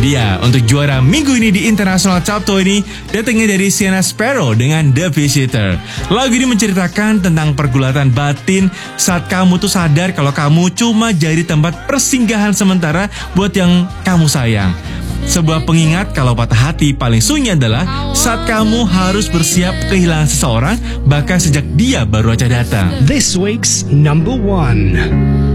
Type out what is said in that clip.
dia untuk juara minggu ini di International Top 20 datangnya dari Sienna Sparrow dengan The Visitor. Lagu ini menceritakan tentang pergulatan batin saat kamu tuh sadar kalau kamu cuma jadi tempat persinggahan sementara buat yang kamu sayang. Sebuah pengingat kalau patah hati paling sunyi adalah saat kamu harus bersiap kehilangan seseorang bahkan sejak dia baru aja datang. This week's number one.